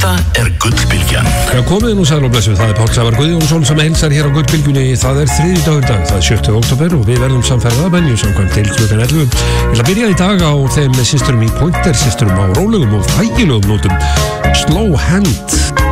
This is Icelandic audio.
Þetta Gullbylgjan. Já, komið nú sæl og blessuð, það Páll Sævar Guðjónsson sem heilsar hér á Gullbylgjunni. Það 3. dag, það 7. október og við verðum samferða venju samkvæmt til klukkan 11. Ég ætla að byrja í dag á þeim systurum í Pointer, systurum á rólegum og þægilegum nótum. Slow Hand